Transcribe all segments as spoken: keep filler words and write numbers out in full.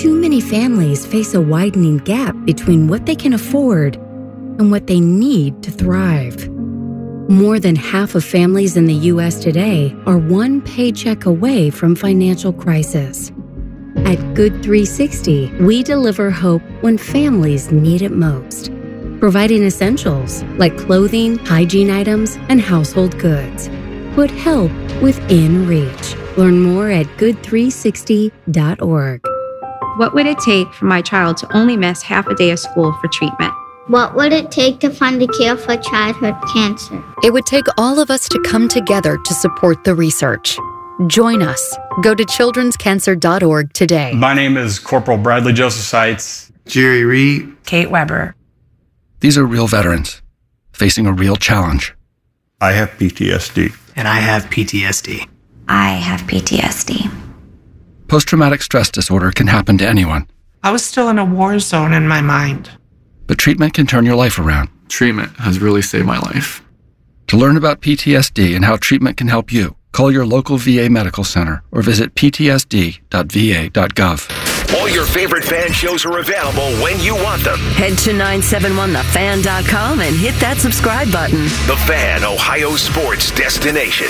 too many families face a widening gap between what they can afford and what they need to thrive. More than half of families in the U S today are one paycheck away from financial crisis. At Good three sixty, we deliver hope when families need it most, providing essentials like clothing, hygiene items, and household goods. Put help within reach. Learn more at good three sixty dot org. What would it take for my child to only miss half a day of school for treatment? What would it take to fund a cure for childhood cancer? It would take all of us to come together to support the research. Join us. Go to children's cancer dot org today. My name is Corporal Bradley Joseph Seitz. Jerry Reed. Kate Weber. These are real veterans facing a real challenge. I have P T S D. And I have P T S D. I have P T S D. Post-traumatic stress disorder can happen to anyone. I was still in a war zone in my mind. But treatment can turn your life around. Treatment has really saved my life. To learn about P T S D and how treatment can help you, call your local V A medical center or visit p t s d dot v a dot gov. All your favorite fan shows are available when you want them. Head to nine seven one the fan dot com and hit that subscribe button. The Fan, Ohio sports destination.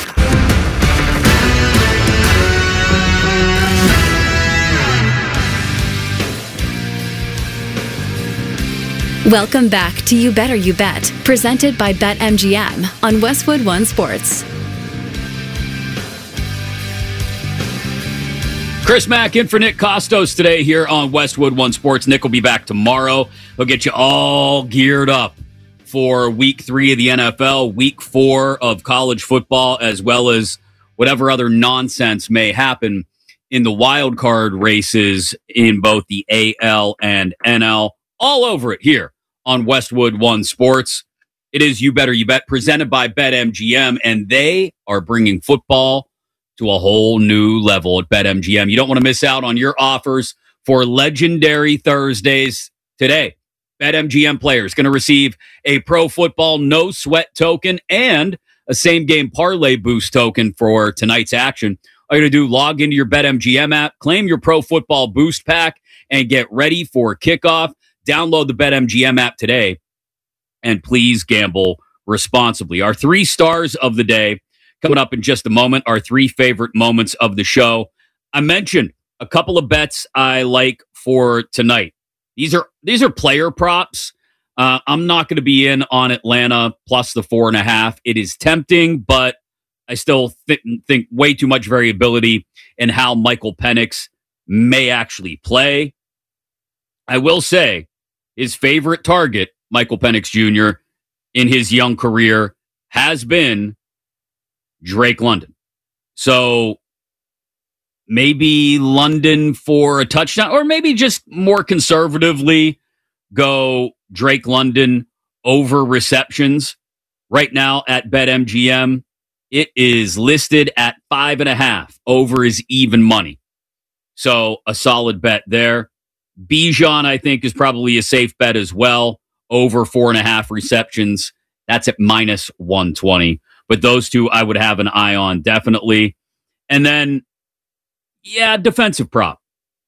Welcome back to You Better You Bet, presented by BetMGM on Westwood One Sports. Chris Mack in for Nick Costos today here on Westwood One Sports. Nick will be back tomorrow. He'll get you all geared up for week three of the N F L, week four of college football, as well as whatever other nonsense may happen in the wild card races in both the A L and N L. All over it here on Westwood One Sports. It is You Better You Bet, presented by BetMGM, and they are bringing football to a whole new level at BetMGM. You don't want to miss out on your offers for Legendary Thursdays today. BetMGM players going to receive a Pro Football No Sweat token and a Same Game Parlay Boost token for tonight's action. All you got to do, log into your BetMGM app, claim your Pro Football Boost Pack, and get ready for kickoff. Download the BetMGM app today, and please gamble responsibly. Our three stars of the day coming up in just a moment, our three favorite moments of the show. I mentioned a couple of bets I like for tonight. These are these are player props. Uh, I'm not going to be in on Atlanta plus the four and a half. It is tempting, but I still th- think way too much variability in how Michael Penix may actually play. I will say his favorite target, Michael Penix Junior, in his young career has been Drake London. So maybe London for a touchdown, or maybe just more conservatively go Drake London over receptions. Right now at BetMGM, it is listed at five and a half. Over is even money. So a solid bet there. Bijan, I think, is probably a safe bet as well. Over four and a half receptions. That's at minus one twenty. But those two I would have an eye on, definitely. And then, yeah, defensive prop.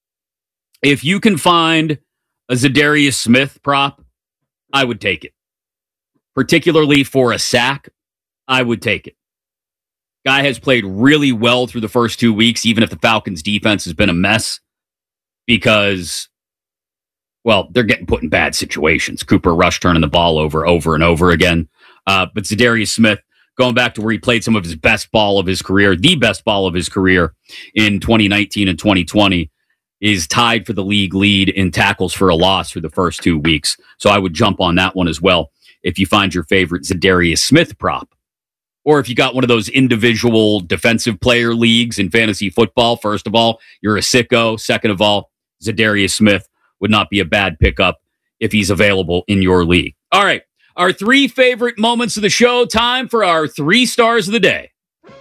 If you can find a Zadarius Smith prop, I would take it. Particularly for a sack, I would take it. Guy has played really well through the first two weeks, even if the Falcons' defense has been a mess, because, well, they're getting put in bad situations. Cooper Rush turning the ball over, over and over again. Uh, but Zadarius Smith, going back to where he played some of his best ball of his career, the best ball of his career in twenty nineteen and twenty twenty, is tied for the league lead in tackles for a loss for the first two weeks. So I would jump on that one as well if you find your favorite Zadarius Smith prop. Or if you got one of those individual defensive player leagues in fantasy football, first of all, you're a sicko. Second of all, Zadarius Smith would not be a bad pickup if he's available in your league. All right. Our three favorite moments of the show. Time for our three stars of the day.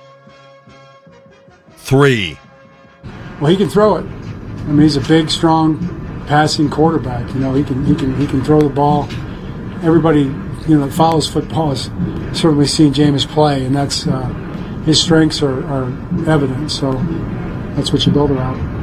Three. Well, he can throw it. I mean, he's a big, strong, passing quarterback. You know, he can he can he can throw the ball. Everybody, you know, that follows football has certainly seen Jameis play, and that's uh, his strengths are, are evident. So that's what you build around.